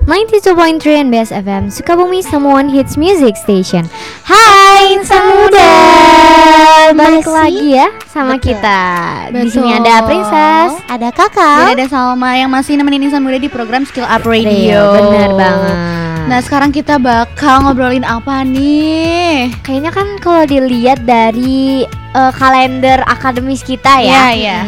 92.3 NBS FM Sukabumi Someone Hits Music Station. Hai insan muda, balik lagi ya sama Betul. kita. Di Betul. sini ada Princess, Ada Kakak. Dan ada Salma yang masih nemenin insan muda di program Skill Up Radio. Bener banget. Nah sekarang kita bakal ngobrolin apa nih? Kayaknya kan kalau dilihat dari kalender akademis kita ya, Iya.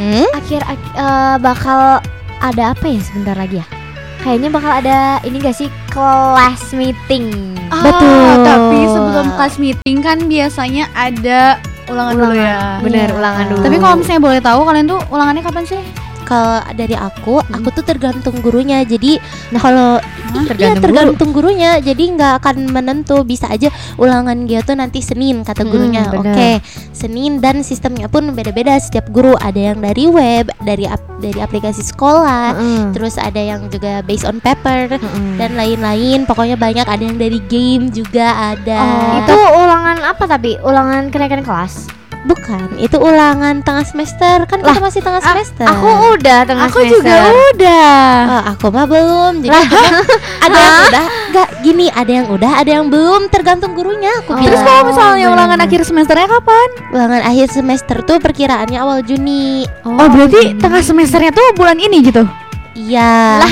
bakal ada apa ya sebentar lagi ya? Kayaknya bakal ada ini gak sih, class meeting. Betul. Tapi sebelum kelas meeting kan biasanya ada ulangan dulu ya. Bener, Iya. ulangan dulu. Tapi kalau misalnya boleh tahu kalian tuh ulangannya kapan sih? Kalau dari aku tuh tergantung gurunya. Jadi kalau tergantung gurunya. Jadi nggak akan menentu. Bisa aja ulangan dia tuh nanti Senin kata gurunya. bener. Oke, Senin, dan sistemnya pun beda-beda setiap guru. Ada yang dari web, dari aplikasi sekolah. Terus ada yang juga based on paper dan lain-lain. Pokoknya banyak. Ada yang dari game juga ada. Itu ulangan apa tapi? Ulangan kenaikan kelas? Bukan, itu ulangan tengah semester. Kan kita masih tengah semester. Aku udah tengah Aku semester. juga udah. Oh, aku mah belum. Jadi ada yang udah, enggak gini, ada yang udah, ada yang belum, tergantung gurunya. Aku Terus bilang. kalau misalnya bener. ulangan akhir semesternya kapan? Ulangan akhir semester tuh perkiraannya awal Juni. Oh berarti tengah semesternya tuh bulan ini gitu? Iya.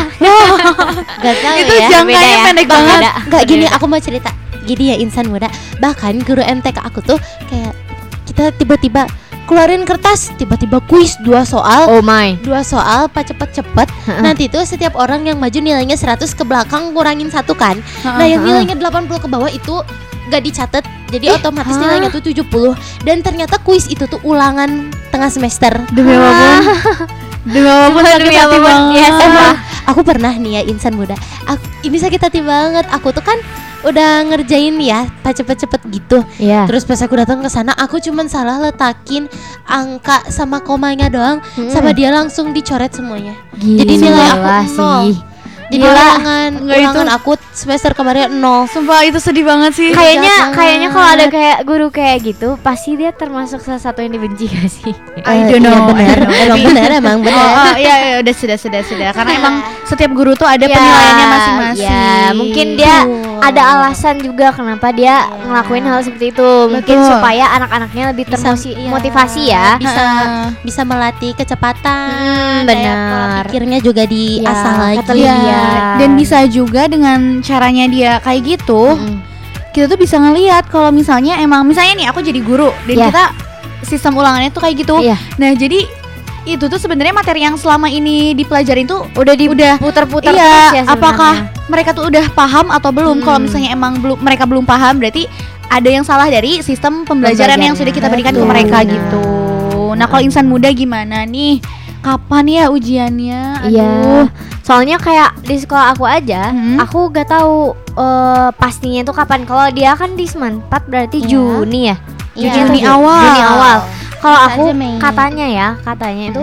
Gak tahu Itu ya. jangkanya beda ya. pendek Beda. banget. Enggak gini, aku mau cerita. Gini ya insan muda. Bahkan guru MTK aku tuh kayak kita tiba-tiba keluarin kertas, tiba-tiba kuis 2 soal. Oh my. 2 soal pak cepet-cepet. Nanti tuh setiap orang yang maju nilainya 100 ke belakang kurangin 1 kan. Nah yang nilainya 80 ke bawah itu gak dicatat. Jadi otomatis nilainya tuh 70. Dan ternyata kuis itu tuh ulangan tengah semester. Demi apapun. Demi apapun sakit hati banget. Iya, Emang aku pernah nih ya insan muda. Ini sakit hati banget. Aku tuh kan udah ngerjain ya pak cepet-cepet gitu. Iya. Terus pas aku datang ke sana, aku cuman salah letakin angka sama komanya doang, sama dia langsung dicoret semuanya. Jadi nilai aku Gila 0. Jadi Gila. ulangan aku semester kemarin 0. Sumpah itu sedih banget sih. Kayaknya kalau ada kayak guru kayak gitu, pasti dia termasuk salah satu yang dibenci gak sih? I don't know. Benar, emang benar. Oh iya udah sudah. Karena emang setiap guru tuh ada penilaiannya masing-masing. Ya, mungkin dia ada alasan juga kenapa dia ngelakuin hal seperti itu. Mungkin Betul. supaya anak-anaknya lebih termotivasi ya. Bisa melatih kecepatan. benar. Kayak pola pikirnya juga diasah lagi. ketelitian. Dan bisa juga dengan caranya dia kayak gitu, kita tuh bisa ngelihat kalau misalnya nih aku jadi guru dan Iya. kita sistem ulangannya tuh kayak gitu. Iya. Nah jadi itu tuh sebenarnya materi yang selama ini dipelajarin tuh Udah diputar-putar iya, terus ya sebenarnya. apakah mereka tuh udah paham atau belum? Kalau misalnya emang mereka belum paham, berarti ada yang salah dari sistem pembelajaran yang sudah kita berikan ke Betul, mereka benar. gitu. Nah kalau insan muda gimana nih? Kapan ya ujiannya? Iya. Soalnya kayak di sekolah aku aja, aku gak tahu pastinya itu kapan. Kalau dia kan di Semen 4 berarti Iya. Juni ya. Iya. Juni awal. Juni awal. Kalau Bisa aku aja Mei. katanya itu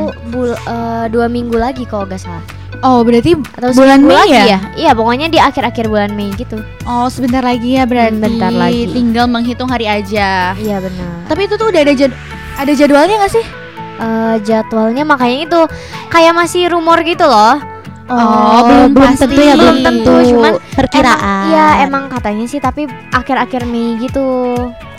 2 minggu lagi kalau gak salah. Oh berarti Atau bulan seminggu Mei lagi ya? Iya, pokoknya di akhir-akhir bulan Mei gitu. Oh sebentar lagi ya berarti. Bentar lagi. Tinggal menghitung hari aja. Iya benar. Tapi itu tuh udah ada jadwalnya nggak sih? Jadwalnya makanya itu kayak masih rumor gitu loh. belum pasti. tentu ya, belum tentu. Cuman Perkiraan. emang katanya sih, tapi akhir-akhir Mei gitu.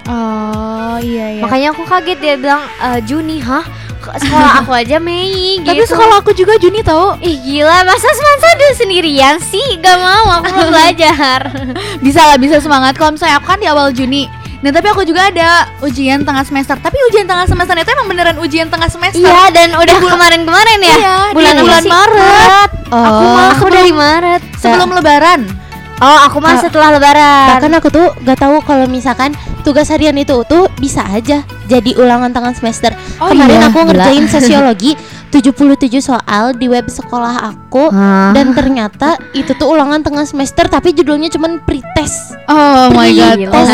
Oh iya. Makanya aku kaget, dia bilang Juni, hah? Sekolah aku aja Mei gitu. Tapi sekolah aku juga Juni tau. Ih gila, masa udah sendirian sih? Gak mau, aku mau belajar. Bisa semangat kalau misalnya aku kan di awal Juni. Nah tapi aku juga ada ujian tengah semester. Tapi ujian tengah semester itu emang beneran ujian tengah semester. Iya, dan udah kemarin-kemarin ya. Iya, bulan di apa bulan sih? Maret. Aku dari Maret. Sebelum Lebaran. Oh, aku mah setelah Lebaran. Bahkan aku tuh gak tahu kalau misalkan tugas harian itu tuh bisa aja jadi ulangan tengah semester. Oh Kemarin iya? aku ngerjain sosiologi 77 soal di web sekolah aku. Dan ternyata itu tuh ulangan tengah semester, tapi judulnya cuman pretest. Oh my god. Pretest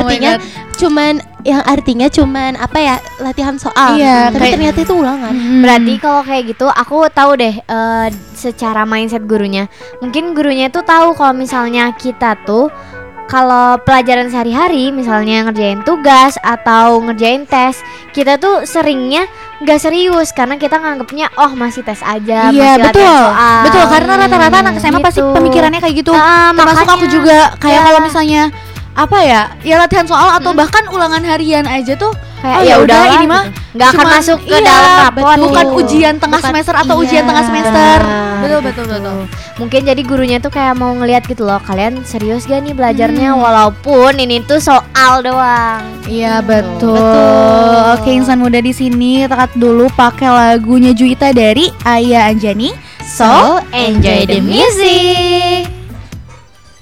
yang artinya cuman apa ya, latihan soal. Iya, Tapi kayak- ternyata itu ulangan. Berarti kalau kayak gitu aku tahu deh secara mindset gurunya. Mungkin gurunya tuh tahu kalau misalnya kita tuh kalau pelajaran sehari-hari misalnya ngerjain tugas atau ngerjain tes, kita tuh seringnya nggak serius karena kita nganggapnya oh masih tes aja, Iya masih betul, latihan soal. betul karena rata-rata anak SMA pasti gitu. pemikirannya kayak gitu. Ah, Termasuk makanya. aku juga kayak Ya. kalau misalnya apa ya latihan soal atau bahkan ulangan harian aja tuh Kayak, oh ya ya udah udahlah ini mah gitu. Nggak akan cuman- masuk ke iya, dalam rapot bukan gitu. ujian tengah Bukan- semester atau iya, ujian tengah semester. benar. Betul betul betul. Mungkin jadi gurunya tuh kayak mau ngeliat gitu loh, kalian serius gak nih belajarnya Hmm. walaupun ini tuh soal doang. Iya betul. Betul. Oke insan muda di sini tekat dulu pakai lagunya Juwita dari Aya Anjani. So, enjoy the music.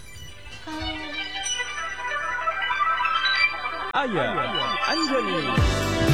Aya Anjani.